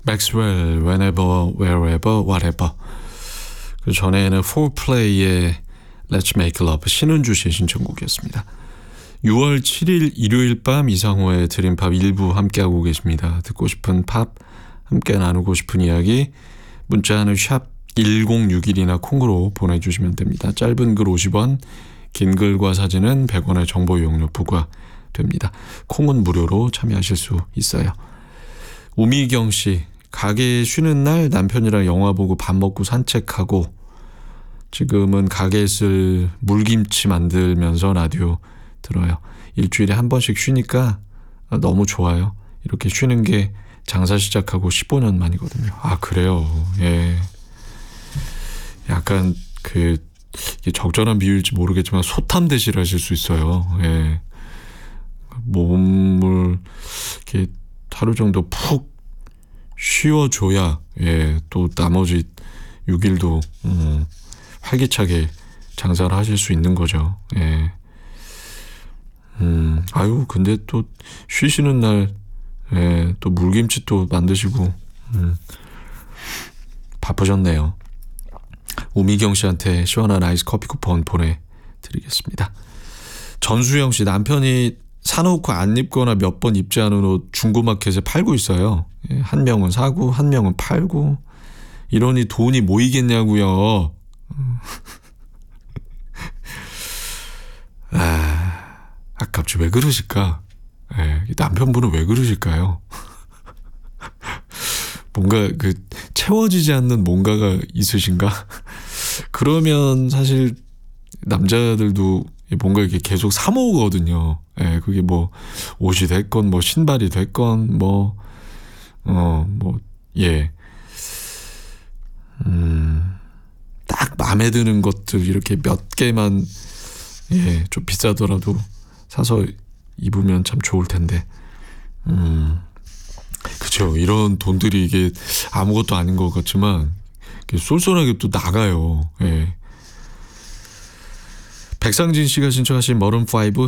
맥스웰, Whenever, Wherever, Whatever. 그 전에는 4Play의 Let's Make Love, 신은주 씨의 신청곡이었습니다. 6월 7일 일요일 밤 이상호의 드림팝 1부 함께하고 계십니다. 듣고 싶은 팝, 함께 나누고 싶은 이야기 문자는 샵 1061이나 콩으로 보내주시면 됩니다. 짧은 글 50원, 긴 글과 사진은 100원의 정보 이용료 부과됩니다. 콩은 무료로 참여하실 수 있어요. 우미경 씨, 가게 쉬는 날 남편이랑 영화 보고 밥 먹고 산책하고 지금은 가게에 쓸 물김치 만들면서 라디오 들어요. 일주일에 한 번씩 쉬니까 너무 좋아요. 이렇게 쉬는 게 장사 시작하고 15년 만이거든요. 아, 그래요. 예. 약간 적절한 비유일지 모르겠지만 소탐대실 하실 수 있어요. 예. 몸을 이렇게 하루 정도 푹 쉬어줘야, 예, 또 나머지 6일도 활기차게 장사를 하실 수 있는 거죠. 예. 아유, 근데 또 쉬시는 날, 예, 또 물김치 또 만드시고, 바쁘셨네요. 우미경 씨한테 시원한 아이스 커피 쿠폰 보내드리겠습니다. 전수영 씨, 남편이 사놓고 안 입거나 몇 번 입지 않은 옷 중고마켓에 팔고 있어요. 예, 한 명은 사고 한 명은 팔고 이러니 돈이 모이겠냐고요. 아깝지. 왜 그러실까? 예, 남편분은 왜 그러실까요? 뭔가 채워지지 않는 뭔가가 있으신가? 그러면 사실 남자들도 뭔가 이렇게 계속 사 모으거든요. 예, 그게 뭐 옷이 됐건 뭐 신발이 됐건 예. 딱 마음에 드는 것들 이렇게 몇 개만, 예, 좀 비싸더라도 사서 입으면 참 좋을 텐데. 그쵸. 이런 돈들이 이게 아무것도 아닌 것 같지만 쏠쏠하게 또 나가요. 예. 백상진 씨가 신청하신 머른5